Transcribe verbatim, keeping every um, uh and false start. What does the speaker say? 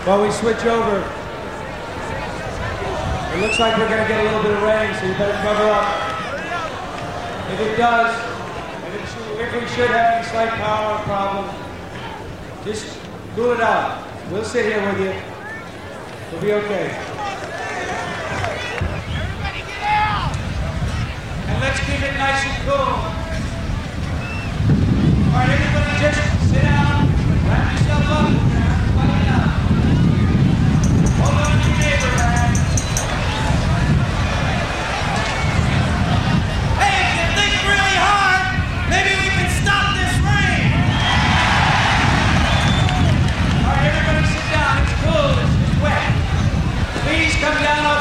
While we switch over, it looks like we're going to get a little bit of rain, so you better cover up. If it does, if, it should, if we should have any slight power problem, just cool it out. We'll sit here with you. We'll be okay. Everybody get out! And let's keep it nice and cool. All right, everybody just sit down, wrap yourself up, we're gonna have to fight it out. Hold on to your neighbor, man. Hey, if you think really hard, maybe we can stop this rain! All right, everybody sit down. It's cool. It's just wet. Please come down off